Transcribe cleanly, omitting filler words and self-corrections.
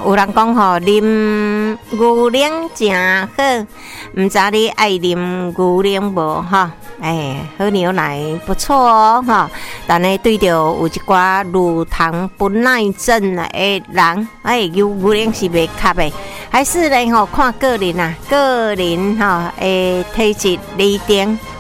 有人讲吼，啉牛奶真好，唔知你爱啉牛奶无哈？喝牛奶不错哦哈，但係對着有一寡乳糖不耐症的人，牛奶是袂吸的，還是咧吼看個人啊，個人哈體質嚟定。